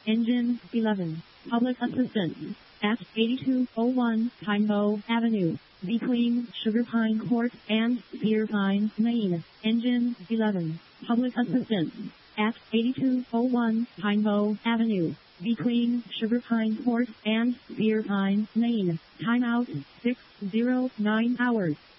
Engine 11. Public assistance. At 8201 Pinebow Avenue, between Sugar Pine Court and Cedar Pine, Maine. Engine 11. Public assistance. At 8201 Pinebow Avenue, between Sugar Pine Court and Cedar Pine, Maine. Timeout 609 hours.